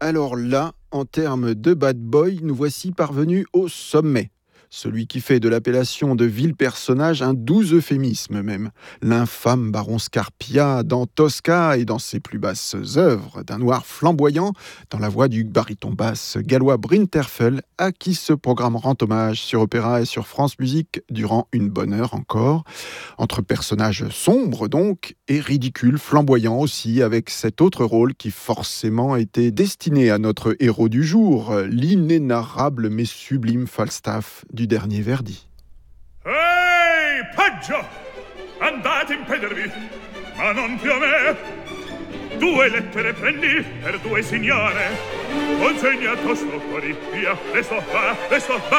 Alors là, en termes de bad boy, nous voici parvenus au sommet. Celui qui fait de l'appellation de vil personnage un doux euphémisme même. L'infâme baron Scarpia dans Tosca et dans ses plus basses œuvres, d'un noir flamboyant, dans la voix du baryton basse gallois Brinterfell, à qui ce programme rend hommage sur Opéra et sur France Musique durant une bonne heure encore. Entre personnages sombres donc, et ridicules, flamboyants aussi, avec cet autre rôle qui forcément était destiné à notre héros du jour, l'inénarrable mais sublime Falstaff du dernier Verdi. Ehi, peggio! Andate impedervi, ma non più a me! 2 lettere prendi per 2 signore, consegna tosto fuori, via, le sto va,